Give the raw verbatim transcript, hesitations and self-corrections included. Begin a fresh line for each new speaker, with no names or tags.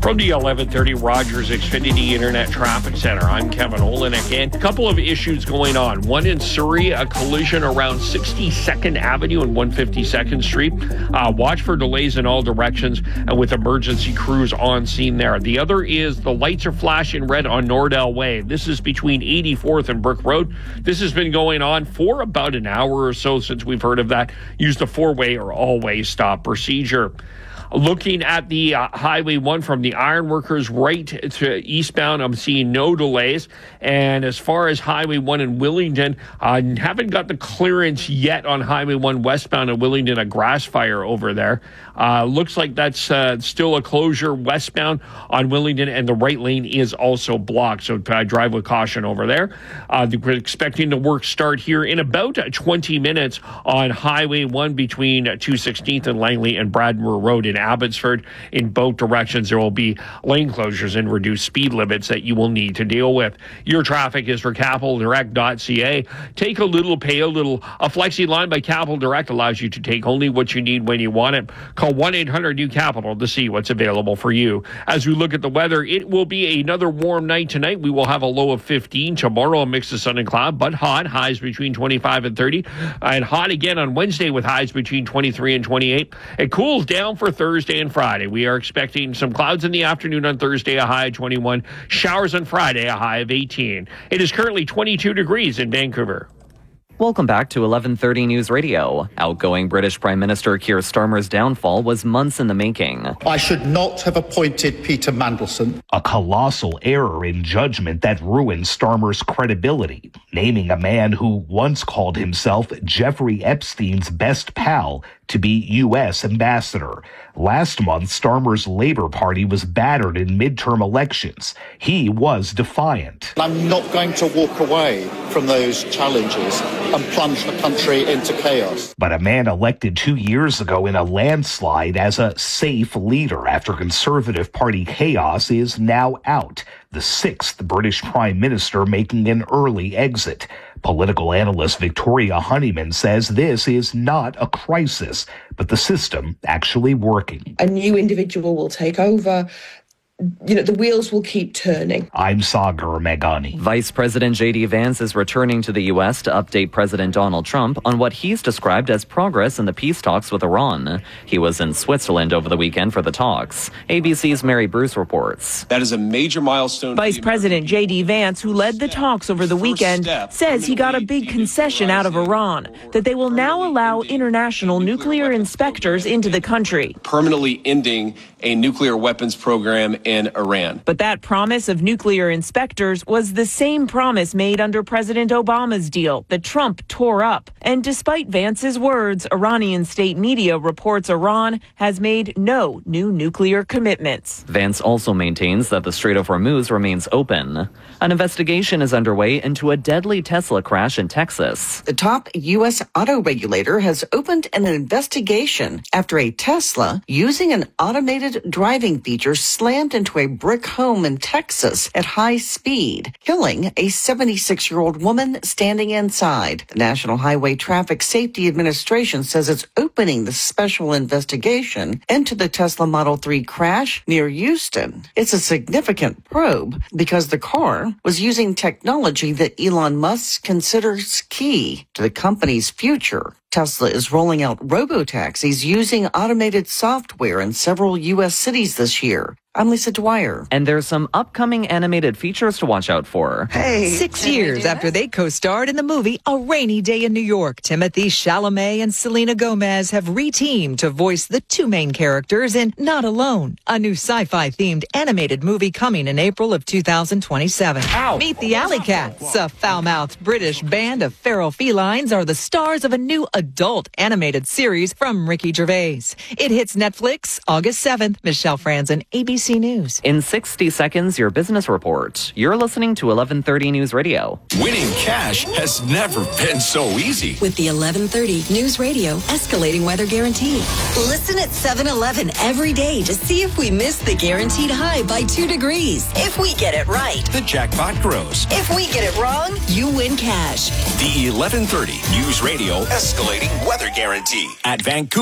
From the eleven thirty Rogers Xfinity Internet Traffic Center, I'm Kevin Olenek, and a couple of issues going on. One in Surrey, a collision around sixty-second Avenue and one hundred fifty-second Street. Uh, watch for delays in all directions and with emergency crews on scene there. The other is the lights are flashing red on Nordell Way. This is between eighty-fourth and Brook Road. This has been going on for about an hour or so since we've heard of that. Use the four-way or all-way stop procedure. Looking at the uh, Highway one from the Ironworkers right to eastbound, I'm seeing no delays. And as far as Highway one in Willingdon, I uh, haven't got the clearance yet on Highway one westbound in Willingdon, a grass fire over there. Uh, looks like that's uh, still a closure westbound on Willingdon, and the right lane is also blocked. So uh, drive with caution over there. Uh, we're expecting the work start here in about twenty minutes on Highway one between two sixteenth and Langley and Bradmore Road in Abbotsford. In both directions, there will be lane closures and reduced speed limits that you will need to deal with. Your traffic is for capital direct dot c a. Take a little, pay a little. A Flexi line by Capital Direct allows you to take only what you need when you want it. Call one eight hundred new capital to see what's available for you. As we look at the weather, it will be another warm night tonight. We will have a low of fifteen. Tomorrow, a mix of sun and cloud, but hot. Highs between twenty-five and thirty. And hot again on Wednesday with highs between twenty-three and twenty-eight. It cools down for Thursday and Friday. We are expecting some clouds in the afternoon on Thursday, a high of twenty-one. Showers on Friday, a high of eighteen. It is currently twenty-two degrees in Vancouver.
Welcome back to eleven thirty News Radio. Outgoing British Prime Minister Keir Starmer's downfall was months in the making.
I should not have appointed Peter Mandelson.
A colossal error in judgment that ruined Starmer's credibility, naming a man who once called himself Jeffrey Epstein's best pal to be U S ambassador. Last month, Starmer's Labour Party was battered in midterm elections. He was defiant.
I'm not going to walk away from those challenges and plunge the country into chaos.
But a man elected two years ago in a landslide as a safe leader after Conservative Party chaos is now out. The sixth British Prime Minister making an early exit. Political analyst Victoria Honeyman says this is not a crisis, but the system actually working.
A new individual will take over. You know, the wheels will keep turning.
I'm Sagar Meghani.
Vice President J D Vance is returning to the U S to update President Donald Trump on what he's described as progress in the peace talks with Iran. He was in Switzerland over the weekend for the talks. A B C's Mary Bruce reports.
That is a major milestone.
Vice President J D Vance, who led the talks over the weekend, says he got a big concession out of Iran, that they will now allow international nuclear inspectors into the country.
Permanently ending a nuclear weapons program in Iran.
But that promise of nuclear inspectors was the same promise made under President Obama's deal that Trump tore up. And despite Vance's words, Iranian state media reports Iran has made no new nuclear commitments.
Vance also maintains that the Strait of Hormuz remains open. An investigation is underway into a deadly Tesla crash in Texas.
The top U S auto regulator has opened an investigation after a Tesla using an automated driving feature slammed into a brick home in Texas at high speed, killing a seventy-six-year-old woman standing inside. The National Highway Traffic Safety Administration says it's opening the special investigation into the Tesla Model three crash near Houston. It's a significant probe because the car was using technology that Elon Musk considers key to the company's future. Tesla is rolling out robo-taxis using automated software in several U S cities this year. I'm Lisa Dwyer.
And there's some upcoming animated features to watch out for.
Hey, Six years after they co-starred in the movie A Rainy Day in New York, Timothée Chalamet and Selena Gomez have re-teamed to voice the two main characters in Not Alone, a new sci-fi themed animated movie coming in April of two thousand twenty-seven.
Ow.
Meet the Alley Cats, a foul-mouthed British band of feral felines are the stars of a new adult animated series from Ricky Gervais. It hits Netflix August seventh. Michelle Franzen, A B C News.
In sixty seconds, your business report. You're listening to eleven thirty News Radio.
Winning cash has never been so easy.
With the eleven thirty News Radio Escalating Weather Guarantee. Listen at seven eleven every day to see if we miss the guaranteed high by two degrees. If we get it right,
the jackpot grows.
If we get it wrong, you win cash.
The eleven thirty News Radio Escalating Weather Guarantee at Vancouver.